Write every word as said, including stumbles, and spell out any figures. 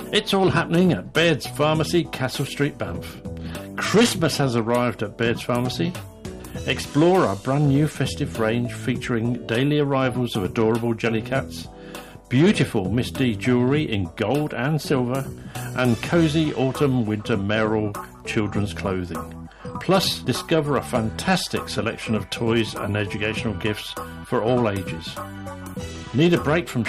It's all happening at Baird's Pharmacy, Castle Street, Banff. Christmas has arrived at Baird's Pharmacy. Explore our brand new festive range featuring daily arrivals of adorable Jellycats, beautiful Miss D jewellery in gold and silver, and cosy autumn winter mayoral children's clothing. Plus, discover a fantastic selection of toys and educational gifts for all ages. Need a break from